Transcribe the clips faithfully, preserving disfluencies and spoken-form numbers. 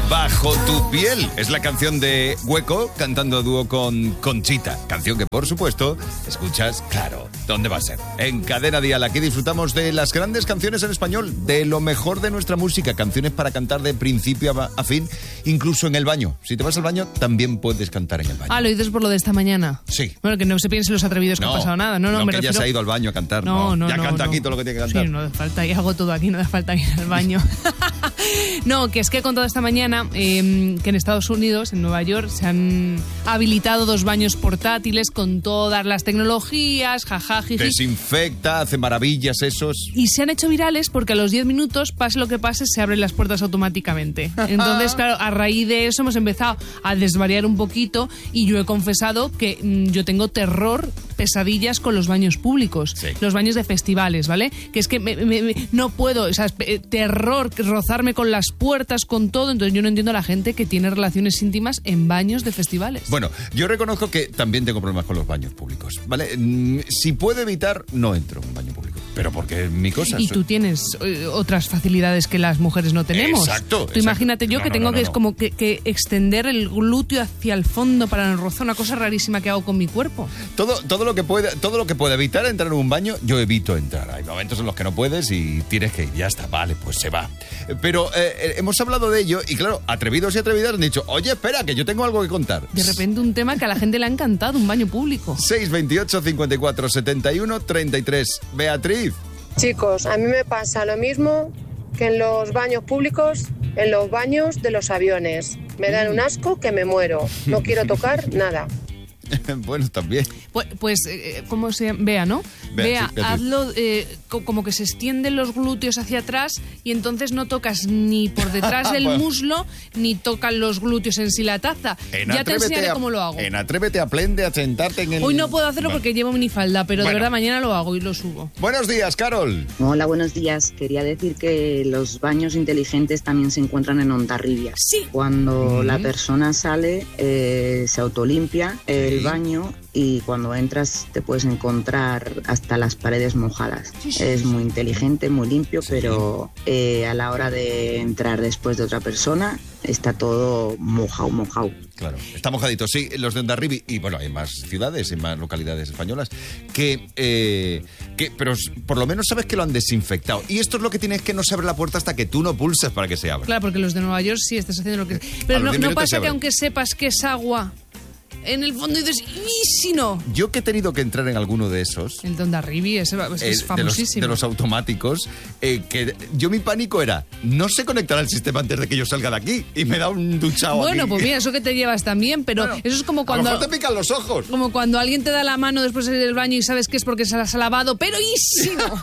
Bajo tu piel. Es la canción de Hueco cantando a dúo con Conchita. Canción que, por supuesto, escuchas, claro, ¿dónde va a ser? En Cadena Dial. Aquí disfrutamos de las grandes canciones en español, de lo mejor de nuestra música. Canciones para cantar de principio a, a fin, incluso en el baño. Si te vas al baño, también puedes cantar en el baño. Ah, lo dices por lo de esta mañana. Sí. Bueno, que no se piensen los atrevidos que no, ha pasado nada. No, no, no me que refiero... ya se ha ido al baño a cantar. No, no, Ya no, canta no. aquí todo lo que tiene que cantar. Sí, no hace falta, y hago todo aquí, no hace falta ir al baño. No, que es que he contado esta mañana eh, que en Estados Unidos, en Nueva York, se han habilitado dos baños portátiles con todas las tecnologías, jajajiji. Desinfecta, hace maravillas esos. Y se han hecho virales porque a los diez minutos, pase lo que pase, se abren las puertas automáticamente. Entonces, claro, a raíz de eso hemos empezado a desvariar un poquito y yo he confesado que mmm, yo tengo terror, pesadillas con los baños públicos, sí. Los baños de festivales, ¿vale? Que es que me, me, me, no puedo, o sea, terror, rozarme con las puertas, con todo. Entonces yo no entiendo a la gente que tiene relaciones íntimas en baños de festivales. Bueno, yo reconozco que también tengo problemas con los baños públicos, ¿vale? Si puedo evitar, no entro en un baño público. Pero porque es mi cosa. Y tú tienes eh, otras facilidades que las mujeres no tenemos. Exacto. Tú exacto. imagínate yo no, que no, tengo no, no, que no. es como que, que extender el glúteo hacia el fondo para rozar, una cosa rarísima que hago con mi cuerpo. Todo, todo lo que puede, todo lo que pueda evitar entrar en un baño, yo evito entrar. Hay momentos en los que no puedes y tienes que ir. Ya está, vale, pues se va. Pero eh, hemos hablado de ello y claro, atrevidos y atrevidas han dicho, oye, espera, que yo tengo algo que contar. De repente un tema que a la gente le ha encantado, un baño público. seis veintiocho, cincuenta y cuatro, setenta y uno, treinta y tres. Beatriz. Chicos, a mí me pasa lo mismo que en los baños públicos, en los baños de los aviones. Me dan un asco que me muero. No quiero tocar nada. Bueno, también. Pues, pues eh, ¿cómo se llama? Bea, ¿no? Bea, Bea, sí, hazlo eh, co- como que se extienden los glúteos hacia atrás y entonces no tocas ni por detrás del Bueno. muslo ni tocan los glúteos en sí la taza. En Ya te Atrévete enseñaré a- cómo lo hago. En Atrévete, aprende a sentarte en el... Hoy no puedo hacerlo Bueno. porque llevo minifalda, pero Bueno. de verdad mañana lo hago y lo subo. Buenos días, Carol. Hola, buenos días. Quería decir que los baños inteligentes también se encuentran en Hondarribia. Sí. Cuando Mm. la persona sale, eh, se autolimpia el Sí. baño y cuando entras te puedes encontrar hasta las paredes mojadas. Sí, sí, Es sí. muy inteligente, muy limpio, Sí. pero eh, a la hora de entrar después de otra persona está todo mojado, mojado. Claro, está mojadito, sí, los de Hondarribia, y bueno, hay más ciudades, hay más localidades españolas, que, eh, que, pero por lo menos sabes que lo han desinfectado. Y esto es lo que tienes, que no se abre la puerta hasta que tú no pulses para que se abra. Claro, porque los de Nueva York sí estás haciendo lo que... A Pero los no, diez no minutos se pasa que abre. aunque sepas que es agua, en el fondo dices, ¿y si no? Yo que he tenido que entrar en alguno de esos, El Don Darribi, ese es, eh, es de, los, famosísimo. de los automáticos, eh, que yo mi pánico era, no se conectará el sistema antes de que yo salga de aquí, y me da un duchado Bueno, aquí. pues mira, eso que te llevas también, pero Bueno, eso es como A lo cuando... mejor te pican los ojos. Como cuando alguien te da la mano después de ir al baño y sabes que es porque se las ha lavado, pero ¿y si no?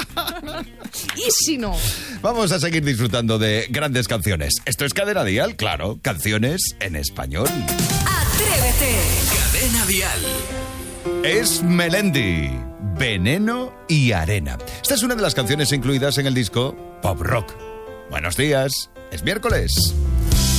¿Y si no? Vamos a seguir disfrutando de grandes canciones. Esto es Cadena Dial, claro, canciones en español. Atrévete. Cadena Dial. Es Melendi, Veneno y Arena. Esta es una de las canciones incluidas en el disco Pop Rock. Buenos días, es miércoles.